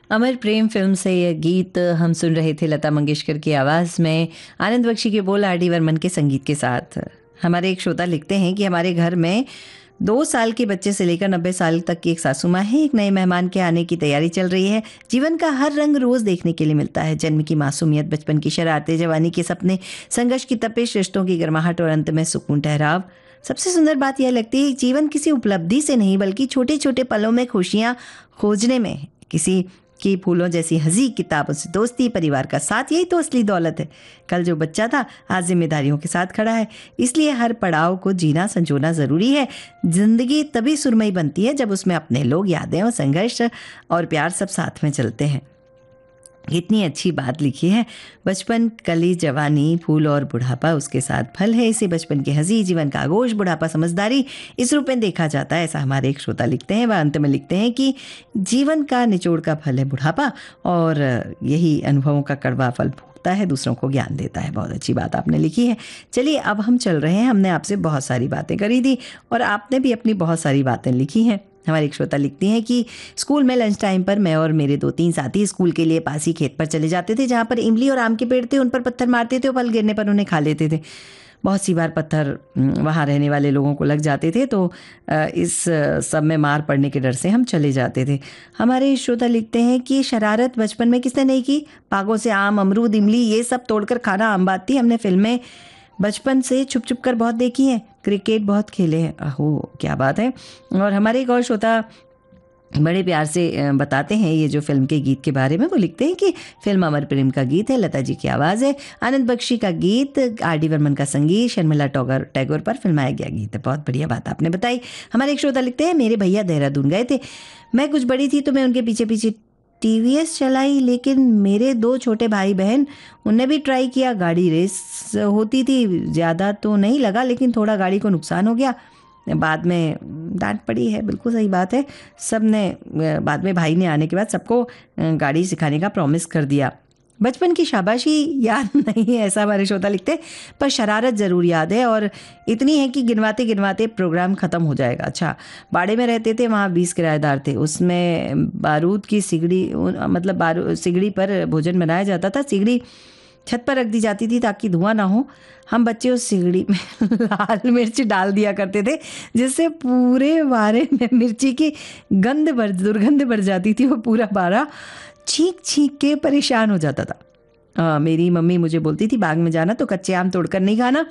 अमर प्रेम film से यह गीत हम सुन रहे थे लता मंगेशकर की आवाज़ में, आनंद बख्शी के बोल, आर डी बर्मन के संगीत के साथ। हमारे एक श्रोता लिखते हैं कि हमारे घर में 2 साल के बच्चे से लेकर 90 साल तक की एक सासू माँ है। एक नए मेहमान के आने की तैयारी चल रही है। जीवन का हर रंग रोज देखने के लिए मिलता है। जन्म की मासूमियत, बचपन की शरारतें, जवानी के सपने, संघर्ष की तपिश, रिश्तों की गर्माहट और अंत में सुकून ठहराव। सबसे सुंदर बात यह लगती है कि जीवन किसी उपलब्धि से नहीं बल्कि छोटे छोटे पलों में खुशियाँ खोजने में है। किसी की फूलों जैसी हंसी, किताबों से दोस्ती, परिवार का साथ, यही तो असली दौलत है। कल जो बच्चा था आज जिम्मेदारियों के साथ खड़ा है। इसलिए हर पड़ाव को जीना संजोना ज़रूरी है। जिंदगी तभी सुरमई बनती है जब उसमें अपने लोग, यादें और संघर्ष और प्यार सब साथ में चलते हैं। इतनी अच्छी बात लिखी है। बचपन, कली, जवानी, फूल और बुढ़ापा उसके साथ फल है। इसे बचपन की हंसी, जीवन का आगोश, बुढ़ापा समझदारी, इस रूप में देखा जाता है। ऐसा हमारे एक श्रोता लिखते हैं। वह अंत में लिखते हैं कि जीवन का निचोड़ का फल है बुढ़ापा, और यही अनुभवों का कड़वा फल फूटता है, दूसरों को ज्ञान देता है। बहुत अच्छी बात आपने लिखी है। चलिए अब हम चल रहे हैं। हमने आपसे बहुत सारी बातें करी थी और आपने भी अपनी बहुत सारी बातें लिखी हैं। हमारी एक श्रोता लिखती हैं कि स्कूल में लंच टाइम पर मैं और मेरे 2-3 साथी स्कूल के लिए पास ही खेत पर चले जाते थे, जहाँ पर इमली और आम के पेड़ थे। उन पर पत्थर मारते थे और फल गिरने पर उन्हें खा लेते थे। बहुत सी बार पत्थर वहाँ रहने वाले लोगों को लग जाते थे, तो इस सब में मार पड़ने के डर से हम चले जाते थे। हमारे श्रोता लिखते हैं कि शरारत बचपन में किसने नहीं की। बागों से आम, अमरूद, इमली ये सब तोड़कर खाना आम बात थी। हमने फिल्में बचपन से छुप छुप कर बहुत देखी हैं। क्रिकेट बहुत खेले हैं। अहो क्या बात है। और हमारे एक और श्रोता बड़े प्यार से बताते हैं ये जो फिल्म के गीत के बारे में। वो लिखते हैं कि फिल्म अमर प्रेम का गीत है, लता जी की आवाज़ है, आनंद बख्शी का गीत, आर डी बर्मन का संगीत, शर्मिला टैगोर पर फिल्माया गया गीत है। बहुत बढ़िया बात आपने बताई। हमारे एक श्रोता लिखते हैं, मेरे भैया देहरादून गए थे। मैं कुछ बड़ी थी तो मैं उनके पीछे पीछे टीवीएस चलाई, लेकिन मेरे 2 छोटे भाई बहन उनने भी ट्राई किया। गाड़ी रेस होती थी, ज़्यादा तो नहीं लगा लेकिन थोड़ा गाड़ी को नुकसान हो गया। बाद में डांट पड़ी है। बिल्कुल सही बात है। सब ने बाद में भाई ने आने के बाद सबको गाड़ी सिखाने का प्रॉमिस कर दिया। बचपन की शाबाशी याद नहीं है, ऐसा हमारे श्रोता लिखते, पर शरारत ज़रूर याद है, और इतनी है कि गिनवाते गिनवाते प्रोग्राम ख़त्म हो जाएगा। अच्छा, बाड़े में रहते थे, वहाँ 20 किराएदार थे। उसमें बारूद की सिगड़ी, मतलब सिगड़ी पर भोजन बनाया जाता था। सिगड़ी छत पर रख दी जाती थी ताकि धुआं ना हो। हम बच्चे उस सिगड़ी में लाल मिर्च डाल दिया करते थे, जिससे पूरे बारे में मिर्ची की दुर्गंध भर जाती थी। वो पूरा बारा छींक छींक के परेशान हो जाता था। मेरी मम्मी मुझे बोलती थी, बाग में जाना तो कच्चे आम तोड़कर नहीं खाना,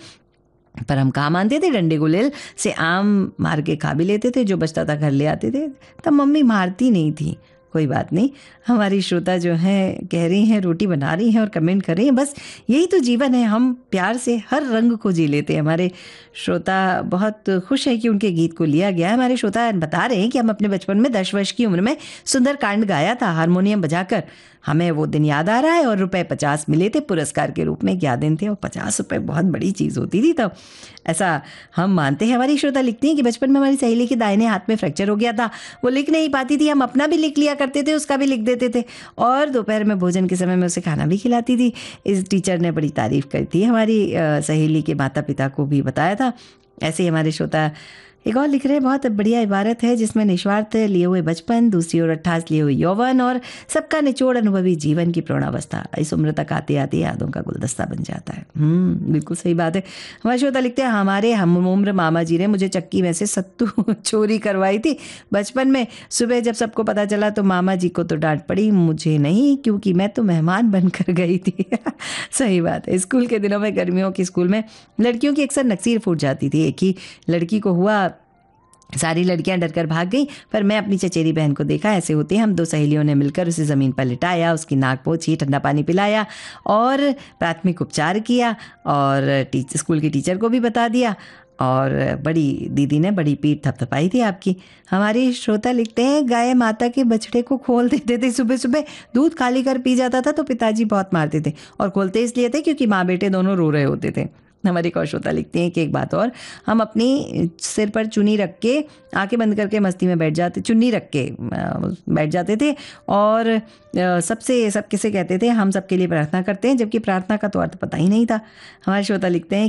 पर हम कहाँ मानते थे। डंडे गुलेल से आम मार के खा भी लेते थे। जो बचता था घर ले आते थे। तब मम्मी मारती नहीं थी। कोई बात नहीं। हमारी श्रोता जो हैं कह रही हैं, रोटी बना रही हैं और कमेंट कर रही हैं। बस यही तो जीवन है, हम प्यार से हर रंग को जी लेते हैं। हमारे श्रोता बहुत खुश है कि उनके गीत को लिया गया है। हमारे श्रोता बता रहे हैं कि हम अपने बचपन में 10 वर्ष की उम्र में सुंदरकांड गाया था हारमोनियम बजाकर। हमें वो दिन याद आ रहा है, और ₹50 मिले थे पुरस्कार के रूप में। क्या दिन थे, और ₹50 बहुत बड़ी चीज़ होती थी तब, ऐसा हम मानते हैं। हमारी श्रोता लिखती हैं कि बचपन में हमारी सहेली के दाहिने हाथ में फ्रैक्चर हो गया था। वो लिख नहीं पाती थी, हम अपना भी लिख लिया करते थे, उसका भी लिख देते थे, और दोपहर में भोजन के समय में उसे खाना भी खिलाती थी। इस टीचर ने बड़ी तारीफ करी थी। हमारी सहेली के माता पिता को भी बताया था। ऐसे ही हमारे श्रोता एक और लिख रहे हैं, बहुत बढ़िया इबारत है जिसमें निस्वार्थ लिए हुए बचपन, दूसरी ओर 28 लिए हुए यौवन, और सबका निचोड़ अनुभवी जीवन की प्रौढ़ावस्था। इस उम्र तक आते आते यादों का गुलदस्ता बन जाता है। बिल्कुल सही बात है। हमारे श्रोता लिखते हैं, हमारे हम उम्र मामा जी ने मुझे चक्की में से सत्तू चोरी करवाई थी बचपन में। सुबह जब सबको पता चला तो मामा जी को तो डांट पड़ी, मुझे नहीं, क्योंकि मैं तो मेहमान बनकर गई थी। सही बात है। स्कूल के दिनों में, गर्मियों के स्कूल में लड़कियों की अक्सर नक्सीर फूट जाती थी। एक ही लड़की को हुआ, सारी लड़कियां डरकर भाग गई, पर मैं अपनी चचेरी बहन को देखा। ऐसे होते हम 2 सहेलियों ने मिलकर उसे ज़मीन पर लिटाया, उसकी नाक पोंछी, ठंडा पानी पिलाया और प्राथमिक उपचार किया, और स्कूल की टीचर को भी बता दिया, और बड़ी दीदी ने बड़ी पीठ थपथपाई थी आपकी। हमारी श्रोता लिखते हैं, गाय माता के बछड़े को खोल देते थे। सुबह सुबह दूध खाली कर पी जाता था तो पिताजी बहुत मारते थे, और खोलते इसलिए थे क्योंकि माँ बेटे दोनों रो रहे होते थे। हमारी एक और श्रोता लिखते हैं कि एक बात और, हम अपनी सिर पर चुन्नी रख के, आंखें बंद करके मस्ती में बैठ जाते, चुन्नी रख के बैठ जाते थे, और सब किसे कहते थे, हम सबके लिए प्रार्थना करते हैं, जबकि प्रार्थना का तो अर्थ पता ही नहीं था। हमारे श्रोता लिखते हैं